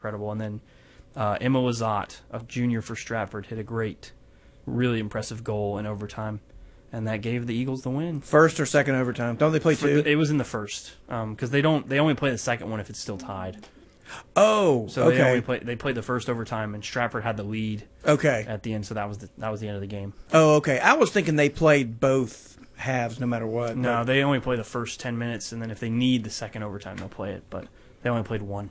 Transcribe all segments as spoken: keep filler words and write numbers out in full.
incredible. And then uh, Emma Lazat, a junior for Stratford, hit a great, really impressive goal in overtime. And that gave the Eagles the win. First or second overtime? Don't they play For two? the, it was in the first, because um, they don't. They only play the second one if it's still tied. Oh, so okay. they only play. They played the first overtime, and Stratford had the lead. Okay. At the end, so that was the, that was the end of the game. Oh, okay. I was thinking they played both halves, no matter what. No, but... they only play the first ten minutes, and then if they need the second overtime, they'll play it. But they only played one.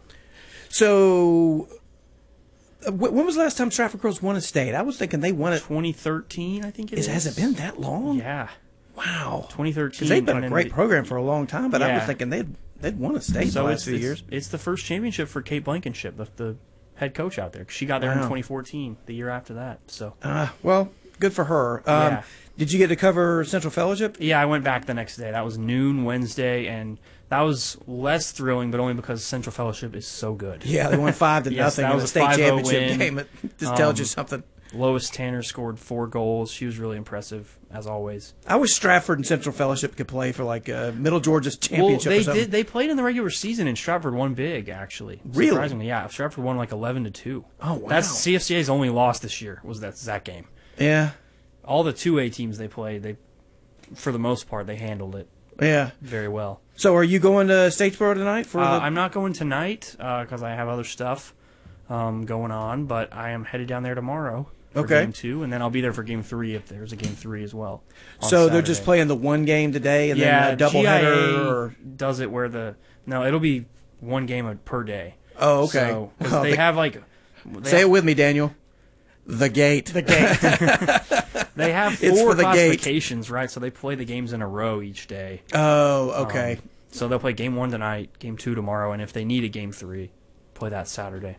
So. When was the last time Stratford Girls won a state? I was thinking they won it. twenty thirteen, I think it is. Has it been that long? Yeah. Wow. twenty thirteen. Because they've been a great they, program for a long time, but yeah. I was thinking they'd they'd won a state so the last it's, few it's, years. It's the first championship for Kate Blankenship, the, the head coach out there. She got there wow. in twenty fourteen, the year after that. So. Uh, well, good for her. Um, yeah. Did you get to cover Central Fellowship? Yeah, I went back the next day. That was noon Wednesday, and that was less thrilling, but only because Central Fellowship is so good. Yeah, they won five to yes, nothing that in was the state a championship win. game. It just um, tells you something. Lois Tanner scored four goals. She was really impressive, as always. I wish Stratford and Central Fellowship could play for like uh, Middle Georgia's championship well, they or something. did. They played in the regular season, and Stratford won big, actually. Really? Surprisingly, yeah. Stratford won like eleven to two. Oh, wow. That's C F C A's only loss this year, was that, that game. Yeah. All the two A teams they played, they, for the most part, they handled it yeah. very well. So are you going to Statesboro tonight? For uh, the... I'm not going tonight because uh, I have other stuff um, going on, but I am headed down there tomorrow for okay. game two, and then I'll be there for game three if there's a game three as well. So Saturday. They're just playing the one game today and yeah, then a doubleheader? Or... does it where the – no, it'll be one game per day. Oh, okay. So, oh, they the... have like – Say have... it with me, Daniel. The gate. The gate. They have four it's for the classifications, gate. right? So they play the games in a row each day. Oh, okay. Um, so they'll play game one tonight, game two tomorrow, and if they need a game three, play that Saturday.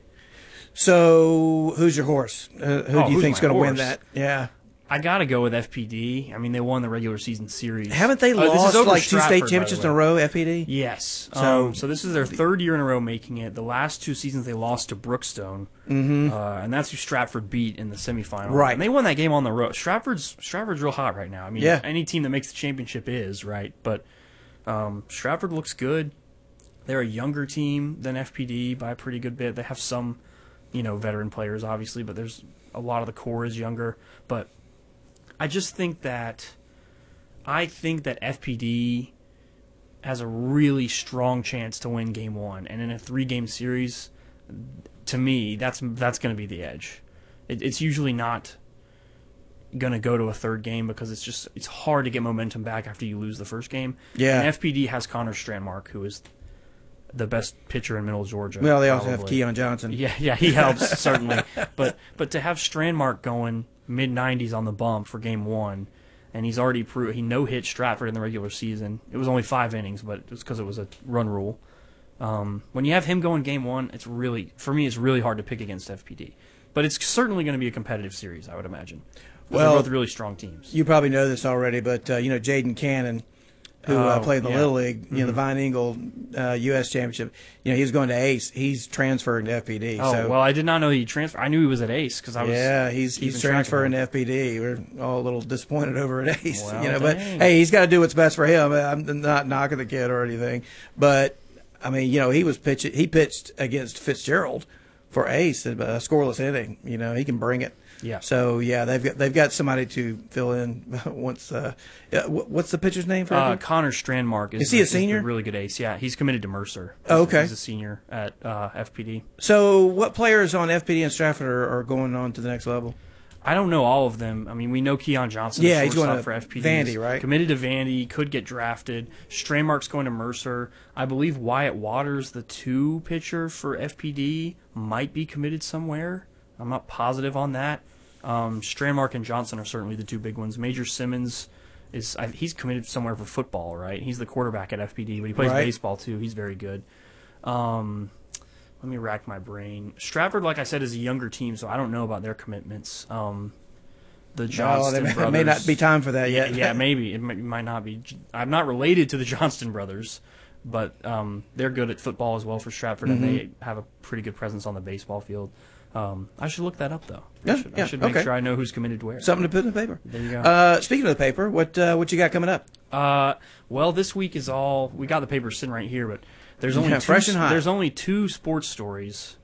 So who's your horse? Uh, who oh, do you think's going to win horse? that? Yeah. I got to go with F P D. I mean, they won the regular season series. Haven't they uh, lost like two Stratford, state championships in a row, F P D? Yes. So, um, so this is their third year in a row making it. The last two seasons they lost to Brookstone, mm-hmm. uh, and that's who Stratford beat in the semifinal. Right. And they won that game on the road. Stratford's Stratford's real hot right now. I mean, yeah. any team that makes the championship is, right? But um, Stratford looks good. They're a younger team than F P D by a pretty good bit. They have some, you know, veteran players, obviously, but there's a lot of the core is younger. But I just think that I think that F P D has a really strong chance to win game one, and in a three-game series, to me, that's that's going to be the edge. It, it's usually not going to go to a third game because it's just it's hard to get momentum back after you lose the first game. Yeah, and F P D has Connor Strandmark, who is the best pitcher in Middle Georgia. Well, they also probably. have Keon Johnson. Yeah, yeah, he helps certainly. But but to have Strandmark going mid nineties on the bump for game one, and he's already proved he no hit Stratford in the regular season. It was only five innings, but it was because it was a run rule. Um, when you have him going game one, it's really for me it's really hard to pick against F P D. But it's certainly going to be a competitive series, I would imagine. Well, they're both really strong teams. You probably know this already, but uh, you know Jaden Cannon, who oh, uh, played in the yeah. Little League, you mm-hmm. know the Vine Eagle uh, U S Championship. You know he's going to Ace. He's transferring to F P D. Oh so. well, I did not know he transferred. I knew he was at Ace because I was. Yeah, he's he's transferring to F P D. We're all a little disappointed over at Ace, well, you know. dang. But hey, he's got to do what's best for him. I'm not knocking the kid or anything, but I mean, you know, he was pitching. He pitched against Fitzgerald for Ace, a scoreless inning. You know, he can bring it. Yeah. So yeah, they've got they've got somebody to fill in once. Uh, what's the pitcher's name for? Uh, Connor Strandmark is, is he the, a senior? Is the really good ace. Yeah, he's committed to Mercer. He's, oh, okay. He's a senior at uh, F P D. So what players on F P D and Stratford are, are going on to the next level? I don't know all of them. I mean, we know Keon Johnson. Yeah, he's going to for F P D. Vandy, right? Committed to Vandy, could get drafted. Strandmark's going to Mercer. I believe Wyatt Waters, the two pitcher for F P D, might be committed somewhere. I'm not positive on that. Um, Strandmark and Johnson are certainly the two big ones. Major Simmons is I, he's committed somewhere for football, right? He's the quarterback at F P D, but he plays right. baseball too. He's very good. Um, let me rack my brain. Stratford, like I said, is a younger team, so I don't know about their commitments. Um, the Johnston no, there brothers may not be time for that yeah, yet. yeah, maybe it might, it might not be. I'm not related to the Johnston brothers, but um, they're good at football as well for Stratford, mm-hmm. and they have a pretty good presence on the baseball field. Um, I should look that up, though. Yeah, I should, yeah, I should make okay. sure I know who's committed to where. Something to put in the paper. There you go. Uh, speaking of the paper, what uh, what you got coming up? Uh, well, this week is all we got the paper sitting right here, but there's only Yeah, two, fresh and hot. there's only two sports stories